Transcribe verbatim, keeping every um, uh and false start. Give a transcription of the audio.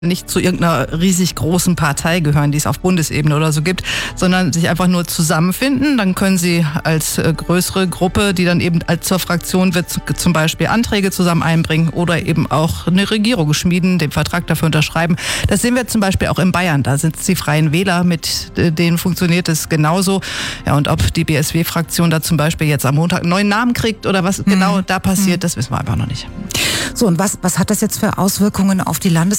nicht zu irgendeiner riesig großen Partei gehören, die es auf Bundesebene oder so gibt, sondern sich einfach nur zusammenfinden. Dann können sie als äh, größere Gruppe, die dann eben als zur Fraktion wird, zum Beispiel Anträge zusammen einbringen oder eben auch eine Regierung schmieden, den Vertrag dafür unterschreiben. Das sehen wir zum Beispiel auch in Bayern. Da sind es die Freien Wähler, mit äh, denen funktioniert es genauso. Ja, und ob die B S W-Fraktion da zum Beispiel jetzt am Montag einen neuen Namen kriegt oder was mhm. genau da passiert, mhm. das wissen wir einfach noch nicht. So, und was, was hat das jetzt für Auswirkungen auf die Landes